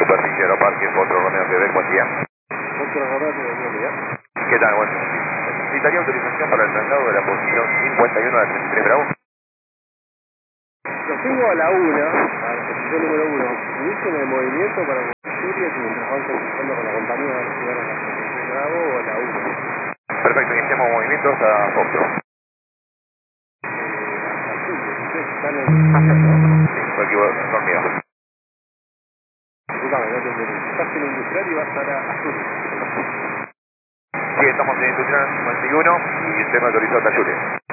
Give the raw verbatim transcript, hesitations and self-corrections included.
Superficie Aeroparque, Foto Romeo Quebec, buen día. Foto Romeo Quebec, buen día. ¿Qué tal? Bueno, necesitaría autorización para el traslado de la posición cincuenta y uno a la treinta y tres Bravo. Lo tengo a la una, a la posición número uno. Indíqueme el movimiento para Asturias mientras van consultando con la compañía a ver si van a la treinta y tres Bravo o a la una. Perfecto, iniciamos movimientos a Foxtrot. Eh, hasta Asturias, ustedes están en Asia, ¿no? Sí, fue equivocado, son míos. Disculpame, no te entendí. Estás en Industrial y vas para Asturias. Sí, estamos en Industrial cincuenta y uno y usted me autorizó hasta Juliet.